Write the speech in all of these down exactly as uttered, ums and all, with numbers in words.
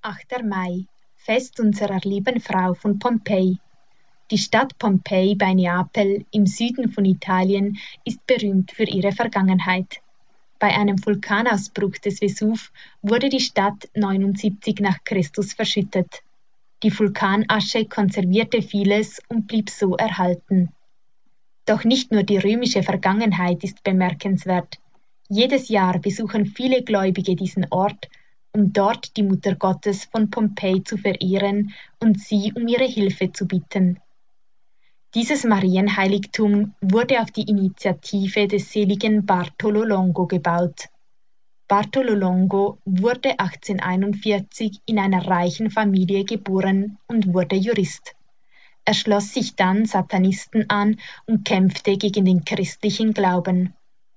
achter Mai, Fest unserer lieben Frau von Pompeji. Die Stadt Pompeji bei Neapel im Süden von Italien ist berühmt für ihre Vergangenheit. Bei einem Vulkanausbruch des Vesuv wurde die Stadt neunundsiebzig nach Christus verschüttet. Die Vulkanasche konservierte vieles und blieb so erhalten. Doch nicht nur die römische Vergangenheit ist bemerkenswert. Jedes Jahr besuchen viele Gläubige diesen Ort, um dort die Mutter Gottes von Pompeji zu verehren und sie um ihre Hilfe zu bitten. Dieses Marienheiligtum wurde auf die Initiative des seligen Bartolo Longo gebaut. Bartolo Longo wurde achtzehnhunderteinundvierzig in einer reichen Familie geboren und wurde Jurist. Er schloss sich dann Satanisten an und kämpfte gegen den christlichen Glauben.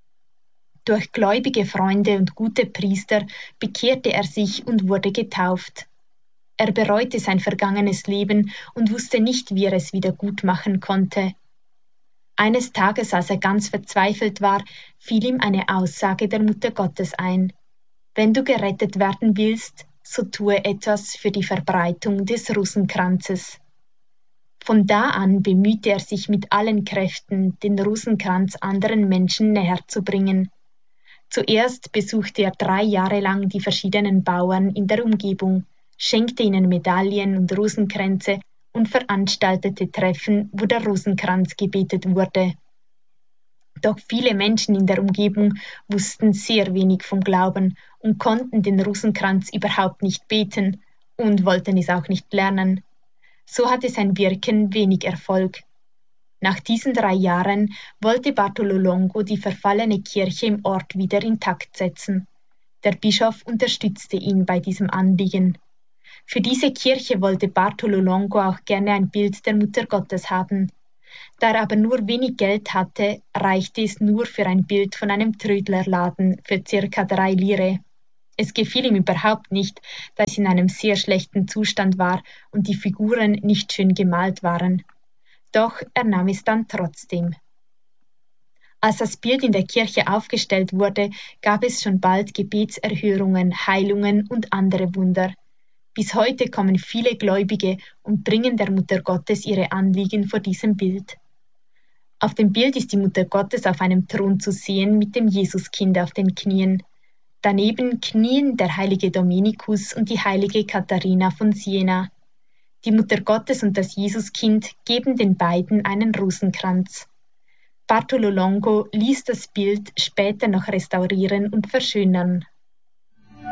Durch gläubige Freunde und gute Priester bekehrte er sich und wurde getauft. Er bereute sein vergangenes Leben und wusste nicht, wie er es wieder gut machen konnte. Eines Tages, als er ganz verzweifelt war, fiel ihm eine Aussage der Mutter Gottes ein. Wenn du gerettet werden willst, so tue etwas für die Verbreitung des Rosenkranzes. Von da an bemühte er sich mit allen Kräften, den Rosenkranz anderen Menschen näher zu bringen. Zuerst besuchte er drei Jahre lang die verschiedenen Bauern in der Umgebung, schenkte ihnen Medaillen und Rosenkränze und veranstaltete Treffen, wo der Rosenkranz gebetet wurde. Doch viele Menschen in der Umgebung wussten sehr wenig vom Glauben und konnten den Rosenkranz überhaupt nicht beten und wollten es auch nicht lernen. So hatte sein Wirken wenig Erfolg. Nach diesen drei Jahren wollte Bartolo Longo die verfallene Kirche im Ort wieder intakt setzen. Der Bischof unterstützte ihn bei diesem Anliegen. Für diese Kirche wollte Bartolo Longo auch gerne ein Bild der Mutter Gottes haben. Da er aber nur wenig Geld hatte, reichte es nur für ein Bild von einem Trödlerladen für circa drei Lire. Es gefiel ihm überhaupt nicht, da es in einem sehr schlechten Zustand war und die Figuren nicht schön gemalt waren. Doch er nahm es dann trotzdem. Als das Bild in der Kirche aufgestellt wurde, gab es schon bald Gebetserhörungen, Heilungen und andere Wunder. Bis heute kommen viele Gläubige und bringen der Mutter Gottes ihre Anliegen vor diesem Bild. Auf dem Bild ist die Mutter Gottes auf einem Thron zu sehen mit dem Jesuskind auf den Knien. Daneben knien der heilige Dominikus und die heilige Katharina von Siena. Die Mutter Gottes und das Jesuskind geben den beiden einen Rosenkranz. Bartolo Longo ließ das Bild später noch restaurieren und verschönern.